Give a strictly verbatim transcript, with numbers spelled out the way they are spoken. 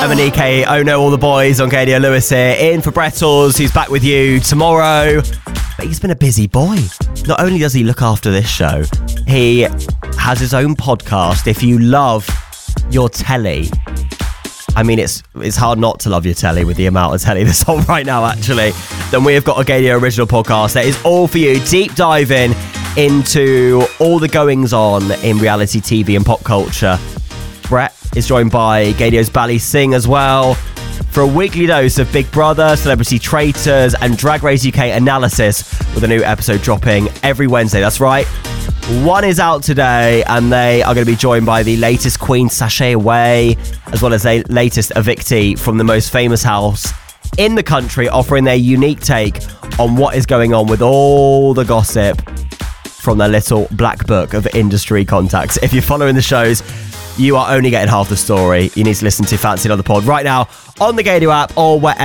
Emanike, oh no, all the boys on Gadio Lewis here, in for Brettles, who's back with you tomorrow. But he's been a busy boy. Not only does he look after this show, he has his own podcast. If you love your telly, I mean, it's it's hard not to love your telly with the amount of telly that's on right now, actually. Then we have got a Gadio original podcast that is all for you, deep diving into all the goings on in reality T V and pop culture. Brett is joined by Gadio's Bally Singh as well for a weekly dose of Big Brother, Celebrity Traitors and Drag Race U K analysis, with a new episode dropping every Wednesday. That's right. One is out today, and they are going to be joined by the latest Queen, Sashay Away, as well as the latest evictee from the most famous house in the country, offering their unique take on what is going on with all the gossip from their little black book of industry contacts. If you're following the shows, you are only getting half the story. You need to listen to Fancy Another Pod right now on the Gadio app or wherever